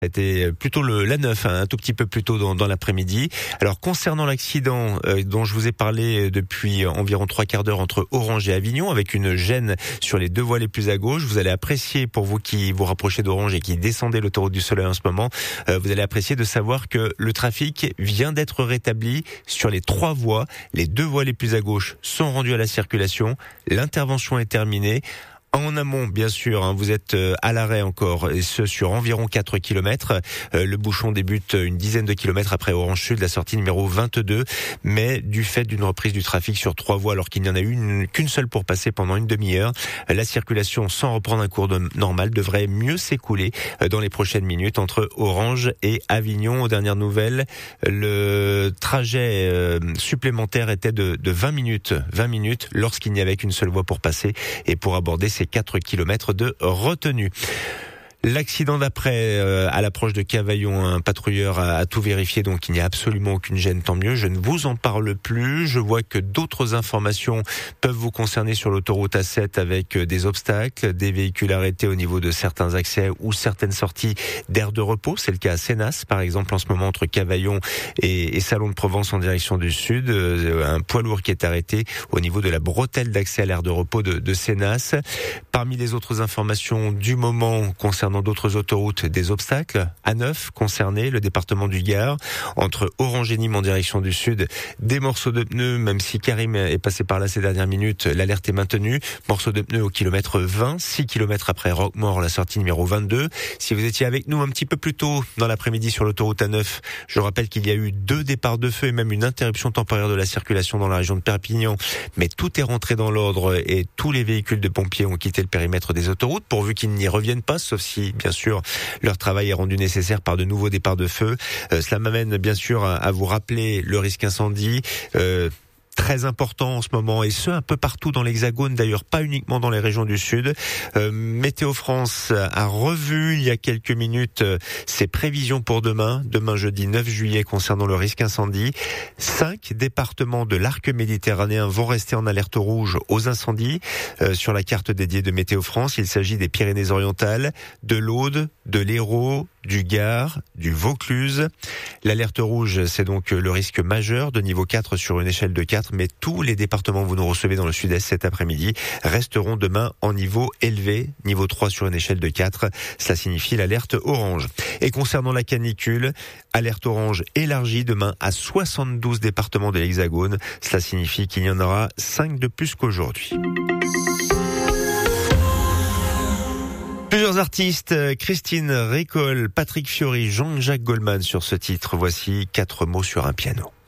C'était plutôt la 9, un tout petit peu plus tôt dans l'après-midi. Alors concernant l'accident dont je vous ai parlé depuis environ 3 quarts d'heure entre Orange et Avignon, avec une gêne sur les deux voies les plus à gauche, vous allez apprécier, pour vous qui vous rapprochez d'Orange et qui descendez l'autoroute du Soleil en ce moment, vous allez apprécier de savoir que le trafic vient d'être rétabli sur les 3 voies. Les 2 voies les plus à gauche sont rendues à la circulation. L'intervention est terminée. En amont, bien sûr, vous êtes à l'arrêt encore, et ce sur environ 4 km. Le bouchon débute une dizaine de kilomètres après Orange Sud, la sortie numéro 22. Mais du fait d'une reprise du trafic sur 3 voies, alors qu'il n'y en a eu qu'une seule pour passer pendant une demi-heure, la circulation, sans reprendre un cours normal, devrait mieux s'écouler dans les prochaines minutes entre Orange et Avignon. Aux dernières nouvelles, le trajet supplémentaire était de 20 minutes lorsqu'il n'y avait qu'une seule voie pour passer et pour aborder ces 4 kilomètres de retenue. L'accident d'après, à l'approche de Cavaillon, un patrouilleur a tout vérifié, donc il n'y a absolument aucune gêne, tant mieux. Je ne vous en parle plus. Je vois que d'autres informations peuvent vous concerner sur l'autoroute A7 avec des obstacles, des véhicules arrêtés au niveau de certains accès ou certaines sorties d'aires de repos. C'est le cas à Sénas, par exemple, en ce moment, entre Cavaillon et Salon de Provence en direction du sud. Un poids lourd qui est arrêté au niveau de la bretelle d'accès à l'aire de repos de Sénas. Parmi les autres informations du moment concernant d'autres autoroutes, des obstacles. A9 concerné, le département du Gard, entre Orange et Nîmes en direction du sud, des morceaux de pneus, même si Karim est passé par là ces dernières minutes, l'alerte est maintenue. Morceaux de pneus au kilomètre 20, 6 kilomètres après Roquemaure, la sortie numéro 22. Si vous étiez avec nous un petit peu plus tôt dans l'après-midi sur l'autoroute A9, je rappelle qu'il y a eu 2 départs de feu et même une interruption temporaire de la circulation dans la région de Perpignan. Mais tout est rentré dans l'ordre et tous les véhicules de pompiers ont quitté le périmètre des autoroutes, pourvu qu'ils n'y reviennent pas, sauf si bien sûr leur travail est rendu nécessaire par de nouveaux départs de feu. Cela m'amène bien sûr à vous rappeler le risque incendie. Très important en ce moment, et ce un peu partout dans l'Hexagone, d'ailleurs pas uniquement dans les régions du sud. Météo France a revu il y a quelques minutes ses prévisions pour demain jeudi 9 juillet concernant le risque incendie. 5 départements de l'arc méditerranéen vont rester en alerte rouge aux incendies. Sur la carte dédiée de Météo France, il s'agit des Pyrénées-Orientales, de l'Aude, de l'Hérault, du Gard, du Vaucluse. L'alerte rouge, c'est donc le risque majeur de niveau 4 sur une échelle de 4, mais tous les départements que vous nous recevez dans le sud-est cet après-midi resteront demain en niveau élevé, niveau 3 sur une échelle de 4. Cela signifie l'alerte orange. Et concernant la canicule, alerte orange élargie demain à 72 départements de l'Hexagone. Cela signifie qu'il y en aura 5 de plus qu'aujourd'hui. Plusieurs artistes, Christine Récolle, Patrick Fiori, Jean-Jacques Goldman sur ce titre. Voici 4 mots sur un piano.